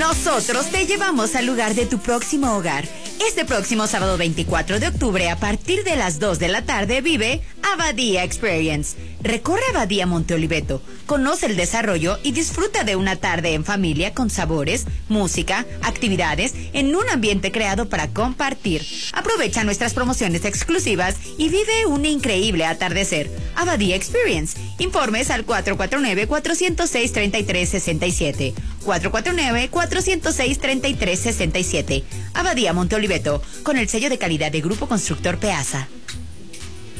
Nosotros te llevamos al lugar de tu próximo hogar. Este próximo sábado 24 de octubre, a partir de las 2 de la tarde, vive Abadía Experience. Recorre Abadía Monte Oliveto, conoce el desarrollo y disfruta de una tarde en familia con sabores, música, actividades, en un ambiente creado para compartir. Aprovecha nuestras promociones exclusivas y vive un increíble atardecer. Abadía Experience. Informes al 449-406-3367. 449-406-3367. Abadía Monte Oliveto, con el sello de calidad de Grupo Constructor Peasa.